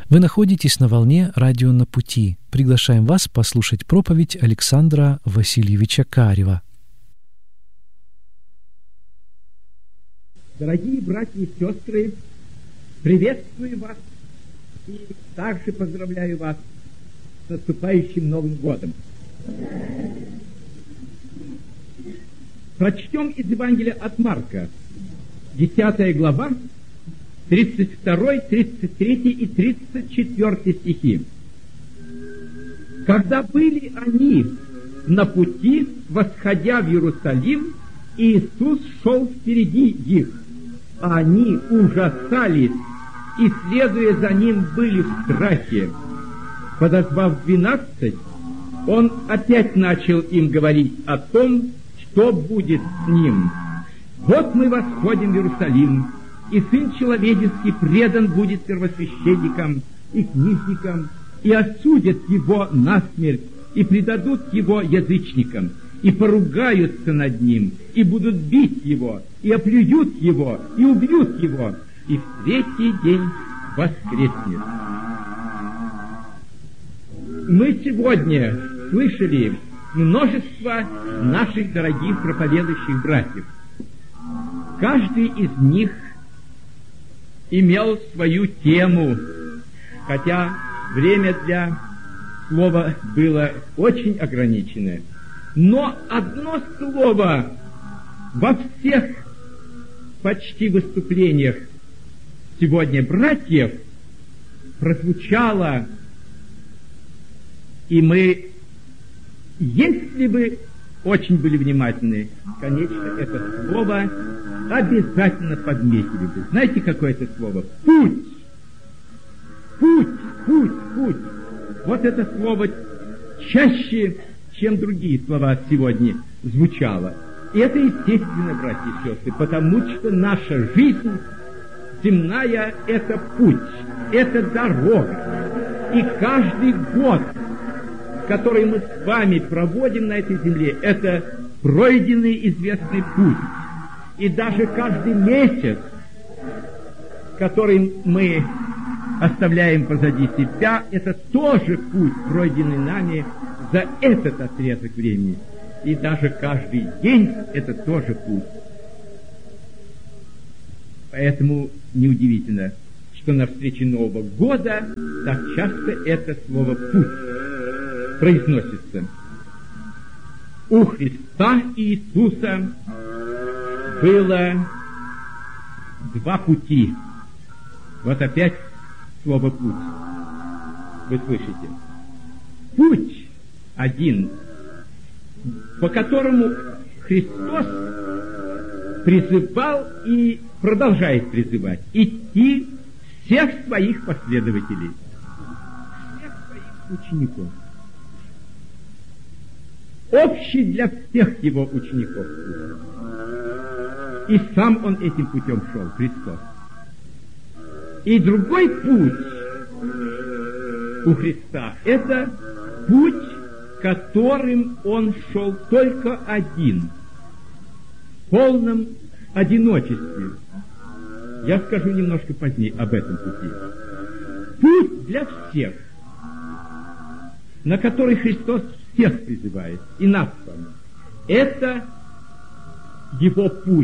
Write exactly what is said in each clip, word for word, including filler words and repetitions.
Вы находитесь на волне радио «На пути». Приглашаем вас послушать проповедь Александра Васильевича Карева. Дорогие братья и сестры, приветствую вас и также поздравляю вас с наступающим Новым годом. Прочтем из Евангелия от Марка, десятая глава, тридцать второй, тридцать третий и тридцать четвёртый стихи. «Когда были они на пути, восходя в Иерусалим, Иисус шел впереди их, а они ужасались и, следуя за ним, были в страхе. Подозвав двенадцать, он опять начал им говорить о том, что будет с ним. Вот мы восходим в Иерусалим, и Сын Человеческий предан будет первосвященникам и книжникам, и осудят его насмерть, и предадут его язычникам, и поругаются над ним, и будут бить его, и оплюют его, и убьют его, и в третий день воскреснет». Мы сегодня слышали множество наших дорогих проповедующих братьев. Каждый из них имел свою тему, хотя время для слова было очень ограниченное. Но одно слово во всех почти выступлениях сегодня братьев прозвучало, и мы, если бы очень были внимательны, конечно, это слово обязательно подметили бы. Знаете, какое это слово? Путь! Путь, путь, путь. Вот это слово чаще, чем другие слова сегодня звучало. И это естественно, братья и сестры, потому что наша жизнь земная — это путь, это дорога. И каждый год, который мы с вами проводим на этой земле, это пройденный известный путь. И даже каждый месяц, который мы оставляем позади себя, это тоже путь, пройденный нами за этот отрезок времени. И даже каждый день это тоже путь. Поэтому неудивительно, что на встрече Нового года так часто это слово «путь» произносится. У Христа Иисуса было два пути. Вот опять слово «путь». Вы слышите? Путь один, по которому Христос призывал и продолжает призывать идти всех своих последователей, всех своих учеников. Общий для всех его учеников. И сам он этим путем шел, Христос. И другой путь у Христа — это путь, которым он шел только один, в полном одиночестве. Я скажу немножко позднее об этом пути. Путь для всех, на который Христос всех призывает, и нас с вами. Это его путь.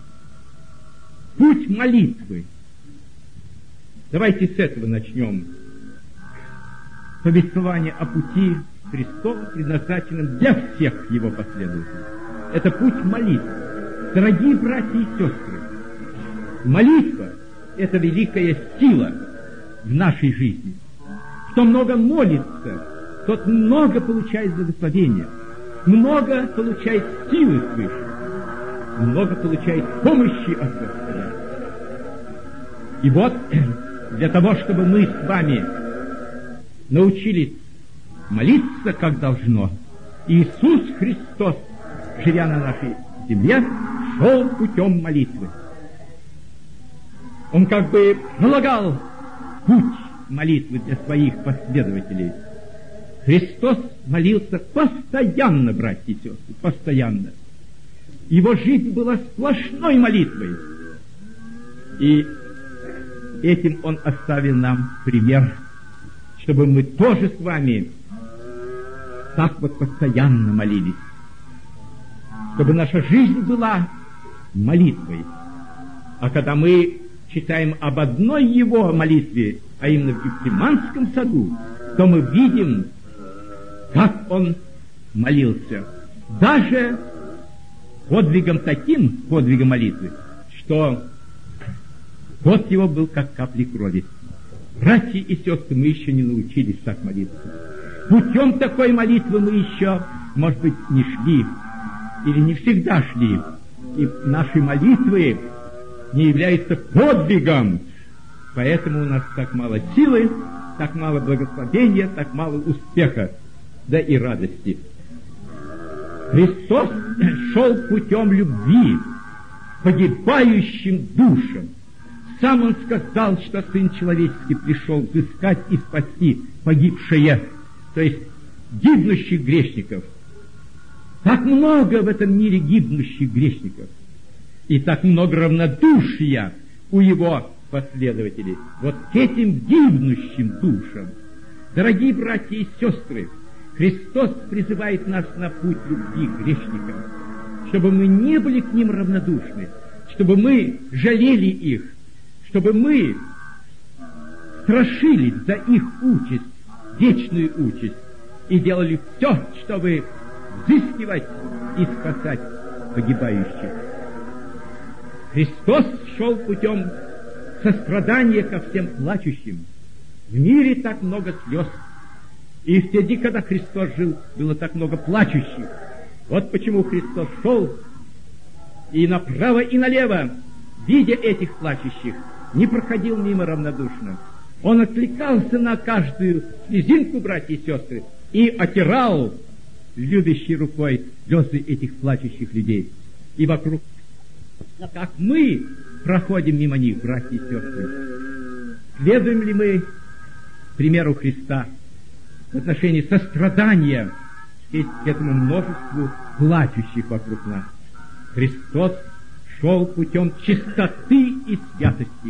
Путь молитвы. Давайте с этого начнем. Повествование о пути Христова, предназначенном для всех его последователей. Это путь молитвы. Дорогие братья и сестры, молитва — это великая сила в нашей жизни. Кто много молится, тот много получает благословения, много получает силы свыше, много получает помощи от Господа. И вот, для того, чтобы мы с вами научились молиться как должно, Иисус Христос, живя на нашей земле, шел путем молитвы. Он как бы налагал путь молитвы для своих последователей. Христос молился постоянно, братья и сестры, постоянно. Его жизнь была сплошной молитвой. И этим Он оставил нам пример, чтобы мы тоже с вами так вот постоянно молились, чтобы наша жизнь была молитвой. А когда мы читаем об одной Его молитве, а именно в Гефсиманском саду, то мы видим, как Он молился. Даже подвигом таким, подвигом молитвы, что пот его был как капли крови. Братья и сестры, мы еще не научились так молиться. Путем такой молитвы мы еще, может быть, не шли, или не всегда шли. И наши молитвы не являются подвигом. Поэтому у нас так мало силы, так мало благословения, так мало успеха, да и радости. Христос шел путем любви к погибающим душам. Сам Он сказал, что Сын Человеческий пришел взыскать и спасти погибшие, то есть гибнущих грешников. Так много в этом мире гибнущих грешников, и так много равнодушия у Его последователей. Вот к этим гибнущим душам, дорогие братья и сестры, Христос призывает нас на путь любви к грешникам, чтобы мы не были к ним равнодушны, чтобы мы жалели их, чтобы мы страшились за их участь, вечную участь, и делали все, чтобы взыскивать и спасать погибающих. Христос шел путем сострадания ко всем плачущим. В мире так много слез. И в те дни, когда Христос жил, было так много плачущих. Вот почему Христос шел и направо, и налево, видя этих плачущих, не проходил мимо равнодушно. Он откликался на каждую слезинку, братья и сестры, и отирал любящей рукой слезы этих плачущих людей. И вокруг, как мы проходим мимо них, братья и сестры, следуем ли мы примеру Христа в отношении сострадания к этому множеству плачущих вокруг нас? Христос шел путем чистоты и святости.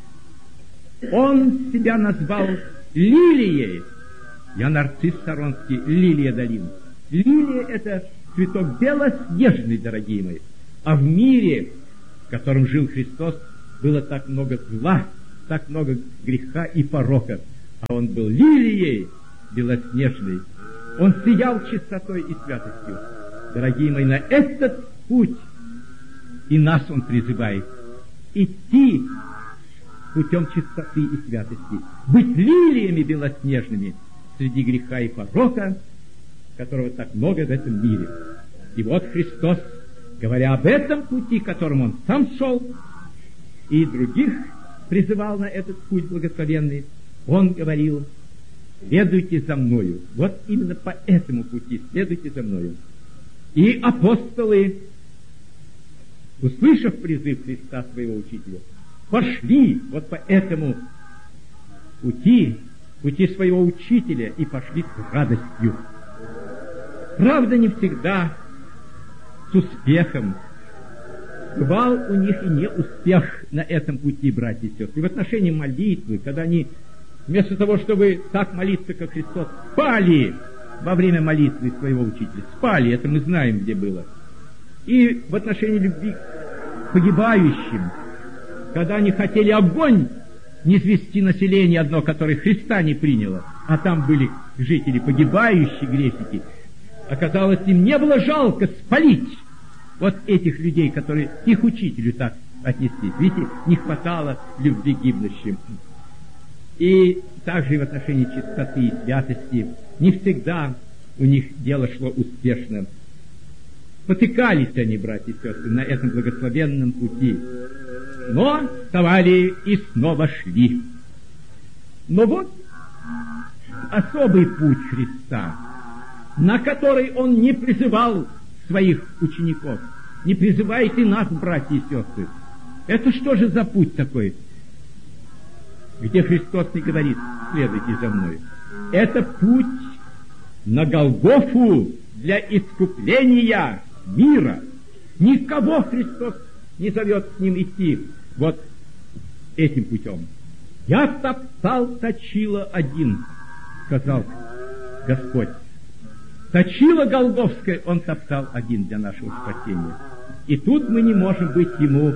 Он себя назвал лилией. Я нарцисс Саронский, лилия долин. Лилия — это цветок белоснежный, дорогие мои. А в мире, в котором жил Христос, было так много зла, так много греха и порока. А Он был лилией белоснежной. Он сиял чистотой и святостью. Дорогие мои, на этот путь и нас Он призывает идти путем чистоты и святости, быть лилиями белоснежными среди греха и порока, которого так много в этом мире. И вот Христос, говоря об этом пути, которым Он сам шел, и других призывал на этот путь благословенный, Он говорил: следуйте за мною. Вот именно по этому пути следуйте за мною. И апостолы, услышав призыв Христа, своего учителя, пошли вот по этому пути, пути своего учителя, и пошли с радостью. Правда, не всегда с успехом. Бывал у них и неуспех на этом пути, братья и сестры. И в отношении молитвы, когда они вместо того, чтобы так молиться, как Христос, спали во время молитвы своего учителя. Спали, это мы знаем, где было. И в отношении любви к погибающим, когда они хотели огонь низвести население одно, которое Христа не приняло, а там были жители погибающие, грешники, оказалось, им не было жалко спалить вот этих людей, которые к их учителю так отнеслись. Видите, не хватало любви к гибнущим. И также и в отношении чистоты и святости не всегда у них дело шло успешно. Потыкались они, братья и сестры, на этом благословенном пути, но вставали и снова шли. Но вот особый путь Христа, на который Он не призывал своих учеников, не призывает и нас, братья и сестры. Это что же за путь такой, где Христос не говорит: следуйте за мной? Это путь на Голгофу для искупления мира. Никого Христос не зовет с Ним идти вот этим путем. «Я топтал точило один», — сказал Господь. Точило Голгофское Он топтал один для нашего спасения. И тут мы не можем быть Ему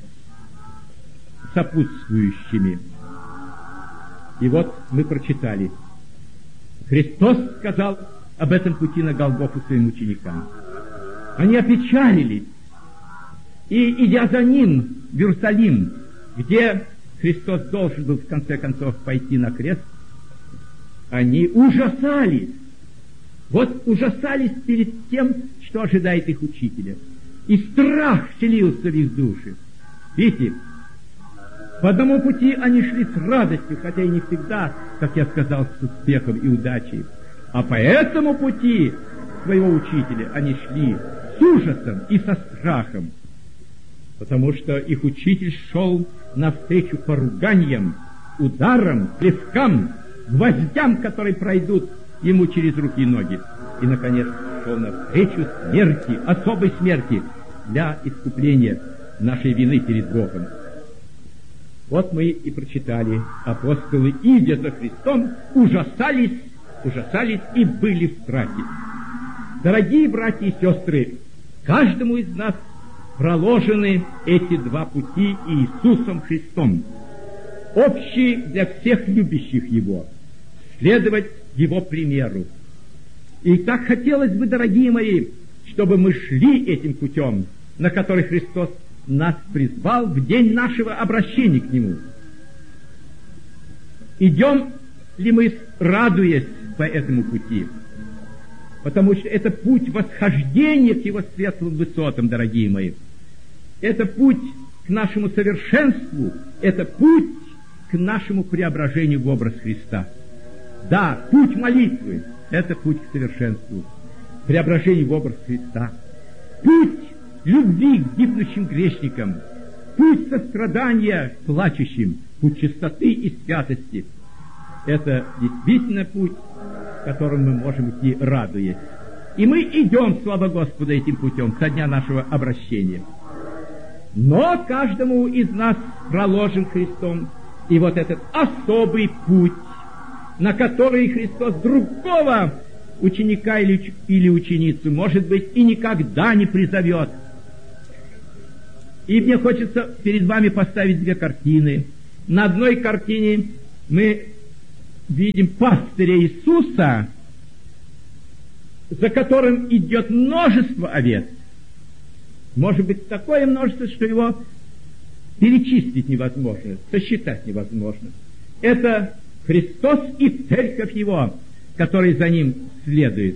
сопутствующими. И вот мы прочитали. Христос сказал об этом пути на Голгофу своим ученикам. Они опечалились. И, идя за Ним в Иерусалим, где Христос должен был в конце концов пойти на крест, они ужасались. Вот ужасались перед тем, что ожидает их учителя. И страх вселился в их души. Видите, по одному пути они шли с радостью, хотя и не всегда, как я сказал, с успехом и удачей. А по этому пути своего учителя они шли с ужасом и со страхом, потому что их учитель шел навстречу поруганиям, ударам, плевкам, гвоздям, которые пройдут ему через руки и ноги. И, наконец, шел навстречу смерти, особой смерти, для искупления нашей вины перед Богом. Вот мы и прочитали. Апостолы, идя за Христом, ужасались, ужасались и были в страхе. Дорогие братья и сестры, каждому из нас проложены эти два пути Иисусом Христом, общие для всех любящих Его, следовать Его примеру. И так хотелось бы, дорогие мои, чтобы мы шли этим путем, на который Христос нас призвал в день нашего обращения к Нему. Идем ли мы, радуясь по этому пути? Потому что это путь восхождения к Его светлым высотам, дорогие мои. Это путь к нашему совершенству, это путь к нашему преображению в образ Христа. Да, путь молитвы — это путь к совершенству, преображению в образ Христа. Путь любви к гибнущим грешникам, путь сострадания к плачущим, путь чистоты и святости. Это действительно путь, которым мы можем идти, радуясь. И мы идем, слава Господу, этим путем со дня нашего обращения. Но каждому из нас проложен Христом и вот этот особый путь, на который Христос другого ученика или, или ученицу, может быть, и никогда не призовет. И мне хочется перед вами поставить две картины. На одной картине мы видим пастыря Иисуса, за которым идет множество овец. Может быть, такое множество, что его перечислить невозможно, сосчитать невозможно. Это Христос и церковь Его, которая за Ним следует.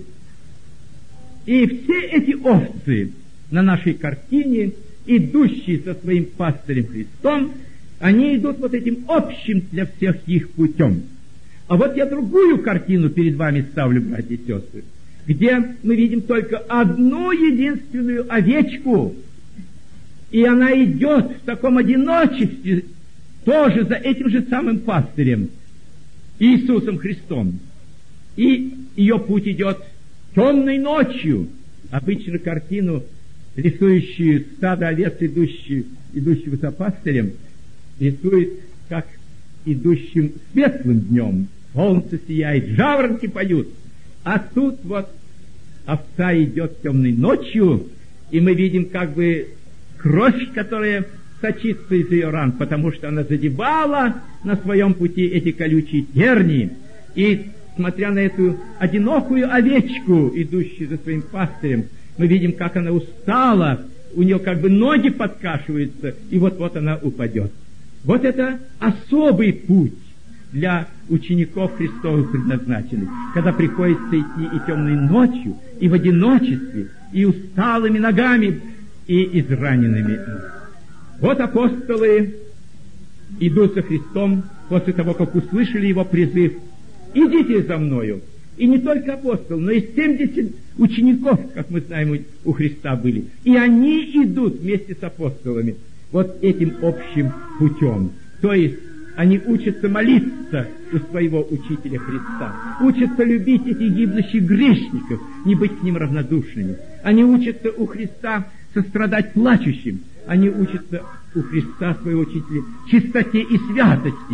И все эти овцы на нашей картине, идущие со своим пастырем Христом, они идут вот этим общим для всех их путем. А вот я другую картину перед вами ставлю, братья и сестры, где мы видим только одну единственную овечку, и она идет в таком одиночестве, тоже за этим же самым пастырем, Иисусом Христом. И ее путь идет темной ночью. Обычно картину, рисующую стадо овец, идущие, идущего за пастырем, рисует как идущим светлым днем. Солнце сияет, жаворонки поют. А тут вот овца идет темной ночью, и мы видим как бы кровь, которая сочится из ее ран, потому что она задевала на своем пути эти колючие тернии. И, смотря на эту одинокую овечку, идущую за своим пастырем, мы видим, как она устала, у нее как бы ноги подкашиваются, и вот-вот она упадет. Вот это особый путь для учеников Христовых предназначенный, когда приходится идти и темной ночью, и в одиночестве, и усталыми ногами, и израненными. Вот апостолы идут за Христом после того, как услышали Его призыв: «Идите за Мною». И не только апостол, но и семьдесят учеников, как мы знаем, у Христа были. И они идут вместе с апостолами вот этим общим путем. То есть они учатся молиться у своего учителя Христа, учатся любить этих гибнущих грешников, не быть к ним равнодушными. Они учатся у Христа сострадать плачущим. Они учатся у Христа, своего учителя, чистоте и святости.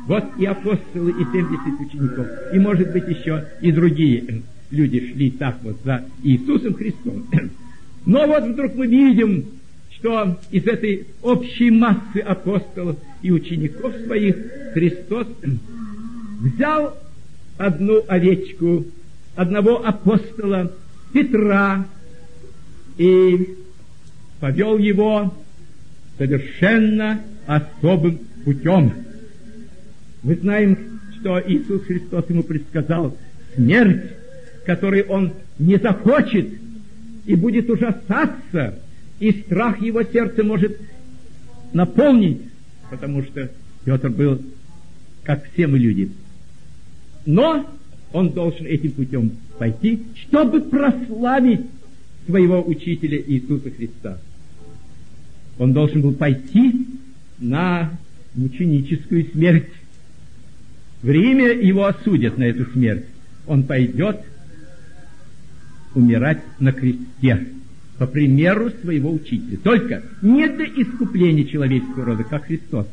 Вот и апостолы, и семьдесят учеников, и, может быть, еще и другие люди шли так вот за Иисусом Христом. Но вот вдруг мы видим, что из этой общей массы апостолов и учеников своих Христос взял одну овечку, одного апостола Петра, и повел его совершенно особым путем. Мы знаем, что Иисус Христос ему предсказал смерть, которой он не захочет, и будет ужасаться, и страх его сердца может наполнить, потому что Петр был, как все мы люди. Но он должен этим путем пойти, чтобы прославить своего учителя Иисуса Христа. Он должен был пойти на мученическую смерть. В Риме его осудят на эту смерть. Он пойдет умирать на кресте, по примеру своего учителя. Только не для искупления человеческого рода, как Христос,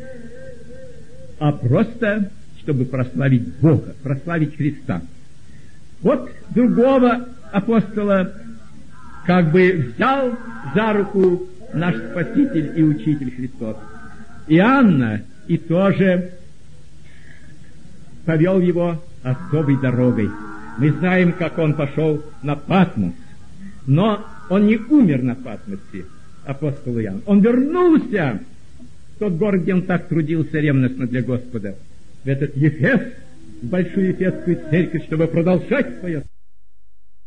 а просто, чтобы прославить Бога, прославить Христа. Вот другого апостола как бы взял за руку наш Спаситель и Учитель Христос. Иоанна и тоже повел его особой дорогой. Мы знаем, как он пошел на Патмос, но он не умер на Патмосе, апостол Иоанн. Он вернулся в тот город, где он так трудился ревностно для Господа, в этот Ефес, в большую Ефесскую церковь, чтобы продолжать свое